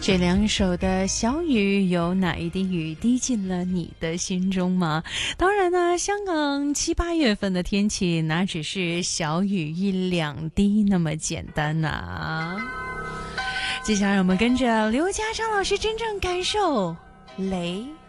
这两首的小雨，有哪一滴雨滴进了你的心中吗？当然呢，香港7、8月份的天气，哪只是小雨1、2滴那么简单啊。接下来我们跟着刘家昌老师真正感受雷